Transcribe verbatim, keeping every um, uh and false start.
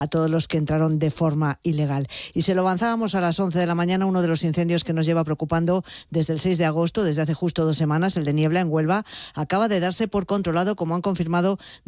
a todos los que entraron de forma ilegal. Y se lo avanzábamos a las once de la mañana, uno de los incendios que nos lleva preocupando desde el seis de agosto, desde hace justo dos semanas, el de Niebla en Huelva, acaba de darse por controlado, como han confirmado